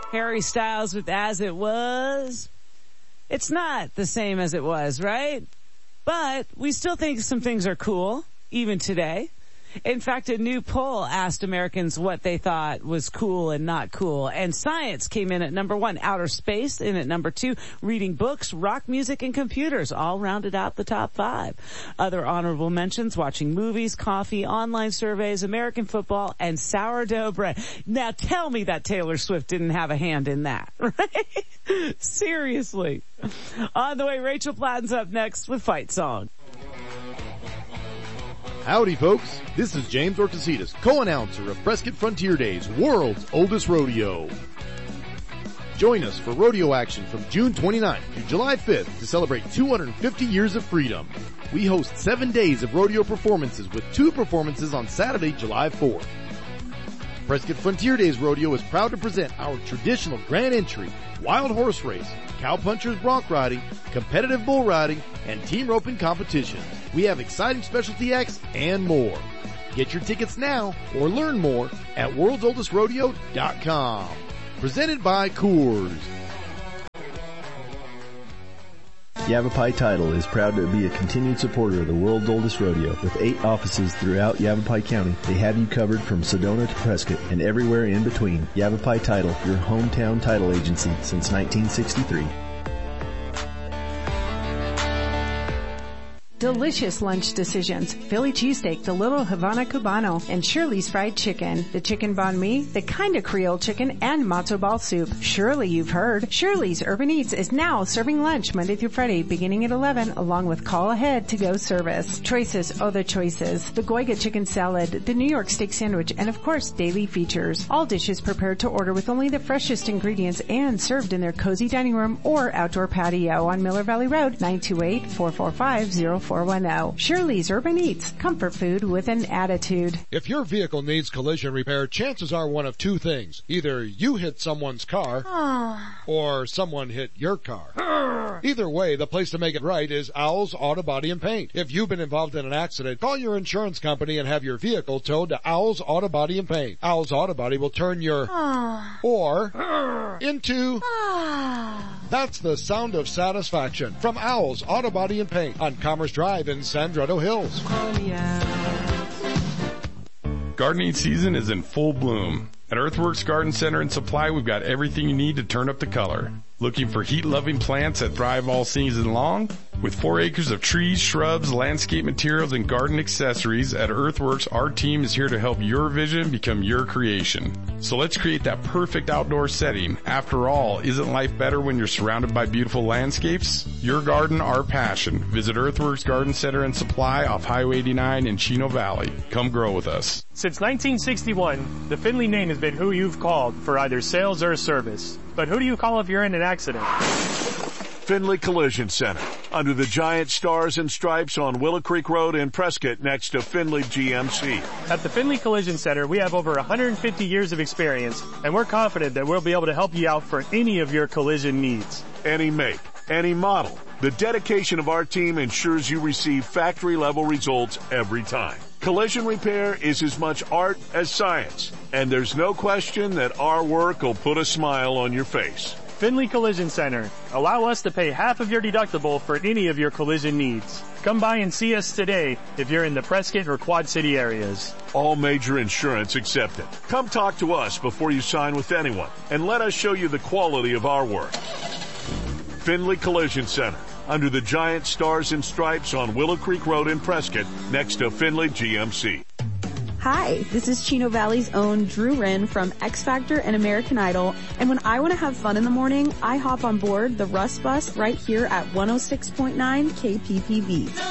Harry Styles with As It Was. It's not the same as it was, right? But we still think some things are cool, even today. In fact, a new poll asked Americans what they thought was cool and not cool. And science came in at number 1, outer space in at number 2, reading books, rock music, and computers all rounded out the top 5. Other honorable mentions, watching movies, coffee, online surveys, American football, and sourdough bread. Now tell me that Taylor Swift didn't have a hand in that, right? Seriously. On the way, Rachel Platten's up next with Fight Song. Howdy folks, this is James Orcasitas, co-announcer of Prescott Frontier Days, world's oldest rodeo. Join us for rodeo action from June 29th through July 5th to celebrate 250 years of freedom. We host 7 days of rodeo performances with 2 performances on Saturday, July 4th. Prescott Frontier Days Rodeo is proud to present our traditional grand entry, wild horse race, cowpunchers bronc riding, competitive bull riding, and team roping competitions. We have exciting specialty acts and more. Get your tickets now or learn more at worldsoldestrodeo.com. Presented by Coors. Yavapai Title is proud to be a continued supporter of the world's oldest rodeo. With 8 offices throughout Yavapai County, they have you covered from Sedona to Prescott and everywhere in between. Yavapai Title, your hometown title agency since 1963. Delicious lunch decisions. Philly cheesesteak, the Little Havana Cubano, and Shirley's Fried Chicken. The chicken banh mi, the kind of Creole chicken, and matzo ball soup. Surely you've heard. Shirley's Urban Eats is now serving lunch Monday through Friday beginning at 11 along with call ahead to go service. Choices, oh the choices. The Goiga chicken salad, the New York steak sandwich, and of course daily features. All dishes prepared to order with only the freshest ingredients and served in their cozy dining room or outdoor patio on Miller Valley Road, 928-445-0410. Shirley's Urban Eats, comfort food with an attitude. If your vehicle needs collision repair, chances are one of 2 things. Either you hit someone's car, or someone hit your car. Either way, the place to make it right is Owl's Auto Body and Paint. If you've been involved in an accident, call your insurance company and have your vehicle towed to Owl's Auto Body and Paint. Owl's Auto Body will turn your or into that's the sound of satisfaction from Owl's Auto Body and Paint on Commerce Drive in Sandretto Hills. Gardening season is in full bloom. At Earthworks Garden Center and Supply, we've got everything you need to turn up the color. Looking for heat-loving plants that thrive all season long? With 4 acres of trees, shrubs, landscape materials, and garden accessories, at Earthworks, our team is here to help your vision become your creation. So let's create that perfect outdoor setting. After all, isn't life better when you're surrounded by beautiful landscapes? Your garden, our passion. Visit Earthworks Garden Center and Supply off Highway 89 in Chino Valley. Come grow with us. Since 1961, the Findlay name has been who you've called for either sales or service. But who do you call if you're in an accident? Findlay Collision Center, under the giant stars and stripes on Willow Creek Road in Prescott next to Findlay GMC. At the Findlay Collision Center, we have over 150 years of experience, and we're confident that we'll be able to help you out for any of your collision needs. Any make, any model. The dedication of our team ensures you receive factory-level results every time. Collision repair is as much art as science, and there's no question that our work will put a smile on your face. Findlay Collision Center. Allow us to pay half of your deductible for any of your collision needs. Come by and see us today if you're in the Prescott or Quad City areas. All major insurance accepted. Come talk to us before you sign with anyone, and let us show you the quality of our work. Findlay Collision Center, under the giant stars and stripes on Willow Creek Road in Prescott, next to Findlay GMC. Hi, this is Chino Valley's own Drew Wren from X Factor and American Idol, and when I want to have fun in the morning, I hop on board the Russ Bus right here at 106.9 KPPV.